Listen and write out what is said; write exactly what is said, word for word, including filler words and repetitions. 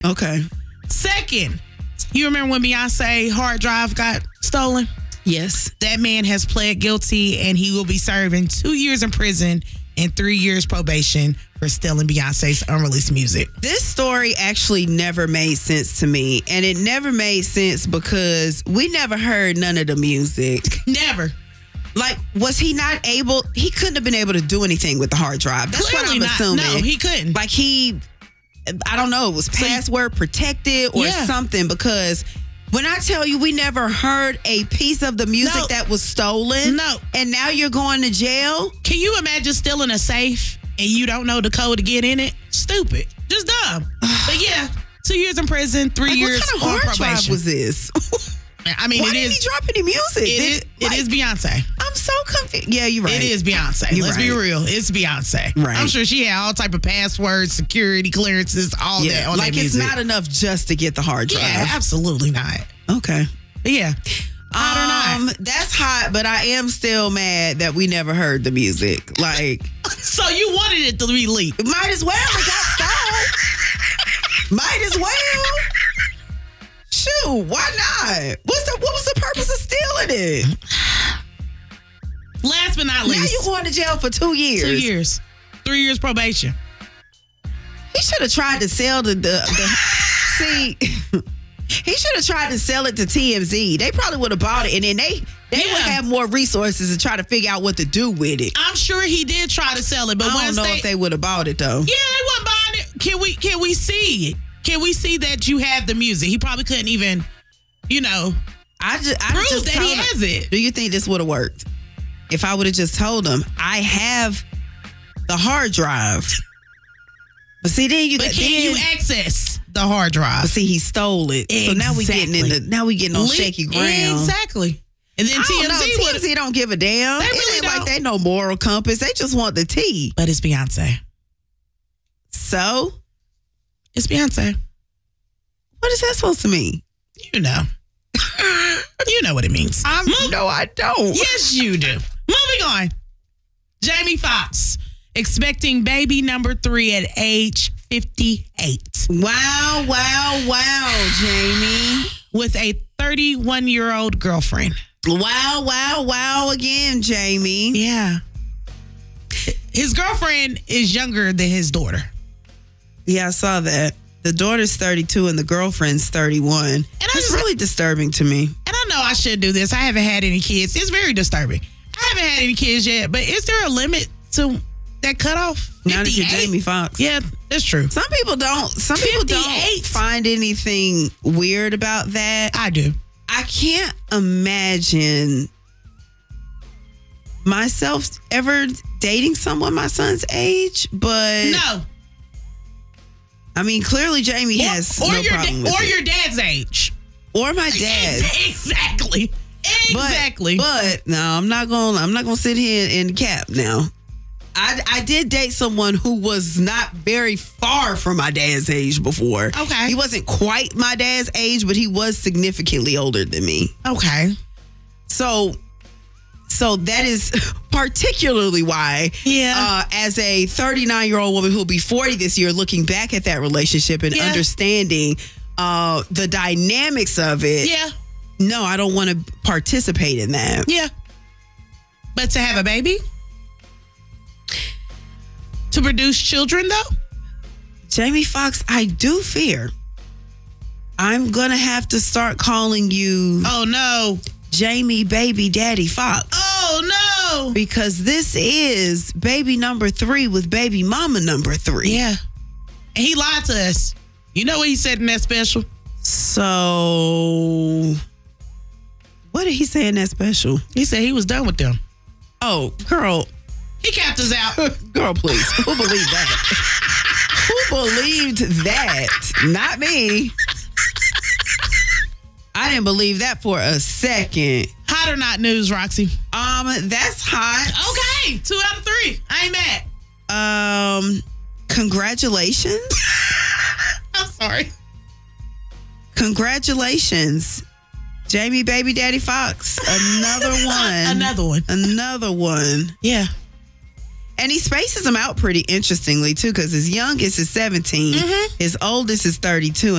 Okay. Second, you remember when Beyonce hard drive got stolen? Yes. That man has pled guilty and he will be serving two years in prison and three years probation for stealing Beyonce's unreleased music. This story actually never made sense to me. And it never made sense because we never heard none of the music. Never. Like, was he not able? He couldn't have been able to do anything with the hard drive. That's Clearly what I'm not. assuming. No, he couldn't. Like, he, I don't know, it was password protected or Yeah. something, because when I tell you we never heard a piece of the music No. that was stolen, No. and now you're going to jail? Can you imagine stealing a safe and you don't know the code to get in it? Stupid. Just dumb. But yeah, two years in prison, three Like, years what kind of on hard probation. drive was this? I mean, Why it didn't is. he drop any music? It Did- is, like, it is Beyonce. I'm so confused. Yeah, you're right. It is Beyonce. You're Let's be right. real. It's Beyonce. Right. I'm sure she had all type of passwords, security clearances, all that Yeah, on like that it's music. not enough just to get the hard drive. Yeah, absolutely not. Okay. But yeah. Hot or Um, not. that's hot, but I am still mad that we never heard the music. Like, So you wanted it to be leaked. might as well. It got stolen. Might as well. Shoot, why not? What's the what was the purpose of stealing it? Last but not Now least. you going to jail for two years. Two years. Three years probation. He should have tried to sell the, the, the see. He should have tried to sell it to T M Z. They probably would have bought it, and then they they Yeah. would have more resources to try to figure out what to do with it. I'm sure he did try to sell it, but I once don't know they, if they would have bought it though. yeah, they wasn't buying it. Can we can we see it? Can we see that you have the music? He probably couldn't even, you know, I just I prove just that told he him- has it. Do you think this would have worked if I would have just told him I have the hard drive? But see, then you But got can then, you access the hard drive? but see, he stole it. So now we getting Exactly. into now we getting on Le- shaky ground. Exactly. And then I don't know. T M Z T M would. Z don't give a damn. They It really ain't like don't. they no moral compass. They just want the tea. But it's Beyonce. So It's Beyonce. what is that supposed to mean? You know. You know what it means. I'm Move- no, I don't. Yes, you do. Moving on. Jamie Foxx expecting baby number three at age fifty-eight Wow, wow, wow, Jamie. with a thirty-one-year-old girlfriend. Wow, wow, wow again, Jamie. Yeah. His girlfriend is younger than his daughter. Yeah, I saw that. The daughter's thirty-two and the girlfriend's thirty-one. And I That's just- really disturbing to me. And I know I should do this. I haven't had any kids. It's very disturbing. I haven't had any kids yet, but is there a limit to that cutoff? Now that you're fifty-eight? Jamie Foxx. Yeah, that's true. Some people don't some people don't fifty-eight? find anything weird about that. I do. I can't imagine myself ever dating someone my son's age, but No. I mean, clearly Jamie has or, or no your problem da- with or it. your dad's age. Or my dad. Exactly. But- Exactly. But, no, I'm not gonna I'm not gonna sit here and cap now. I, I did date someone who was not very far from my dad's age before. Okay. He wasn't quite my dad's age, but he was significantly older than me. okay. So so that is particularly why Yeah. uh, as a thirty-nine-year-old woman who'll be forty this year, looking back at that relationship and Yeah. understanding uh, the dynamics of it, yeah. no, I don't want to participate in that. Yeah. But to have a baby? To produce children, though? Jamie Foxx, I do fear I'm going to have to start calling you Oh, no. Jamie Baby Daddy Fox. Oh, no. Because this is baby number three with baby mama number three. Yeah. And he lied to us. You know what he said in that special? So, what did he say in that special? He said he was done with them. Oh, girl, He capped us out. girl, please. Who believed that? Who believed that? Not me. I didn't believe that for a second. Hot or not news, Roxy? Um, that's hot. Okay. Two out of three. I ain't mad. Um, congratulations. I'm sorry. Congratulations. Jamie Baby Daddy Fox. Another one. Another one. Another one. Yeah. And he spaces them out pretty interestingly, too, because his youngest is seventeen, Mhm. his oldest is thirty-two,